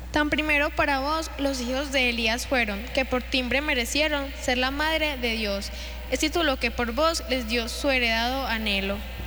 Tan primero para vos los hijos de Elías fueron, que por timbre merecieron ser la madre de Dios, es título que por vos les dio su heredado anhelo.